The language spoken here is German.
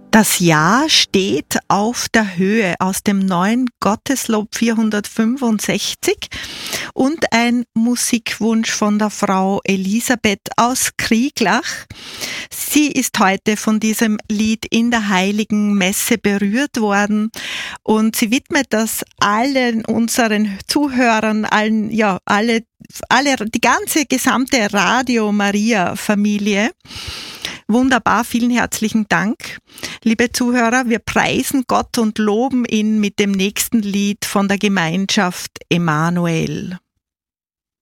Das Jahr steht auf der Höhe aus dem neuen Gotteslob 465 und ein Musikwunsch von der Frau Elisabeth aus Krieglach. Sie ist heute von diesem Lied in der Heiligen Messe berührt worden und sie widmet das allen unseren Zuhörern, die ganze gesamte Radio Maria Familie. Wunderbar, vielen herzlichen Dank. Liebe Zuhörer, wir preisen Gott und loben ihn mit dem nächsten Lied von der Gemeinschaft Emanuel.